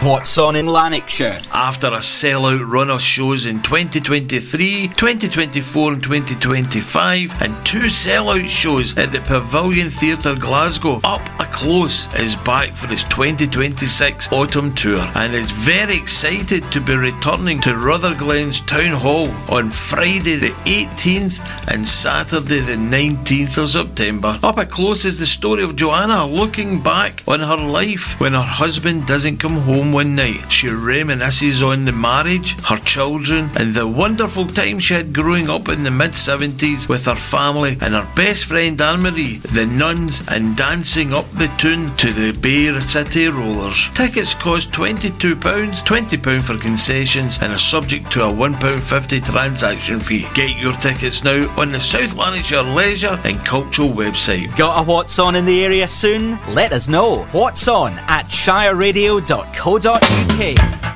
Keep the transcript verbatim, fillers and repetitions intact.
What's on in Lanarkshire? After a sellout run of shows in twenty twenty-three, twenty twenty-four and twenty twenty-five, and two sellout shows at the Pavilion Theatre Glasgow, Up A Close is back for his twenty twenty-six autumn tour and is very excited to be returning to Rutherglen's Town Hall on Friday the eighteenth and Saturday the nineteenth of September. Up A Close is the story of Joanna looking back on her life when her husband doesn't come home one night. She reminisces on the marriage, her children, and the wonderful time she had growing up in the mid-seventies with her family and her best friend Anne-Marie, the nuns, and dancing up the tune to the Bear City Rollers. Tickets cost twenty-two pounds, twenty pounds for concessions, and are subject to a one pound fifty transaction fee. Get your tickets now on the South Lanarkshire Leisure and Cultural website. Got a What's On in the area soon? Let us know. What's On at shire radio dot co dot uk.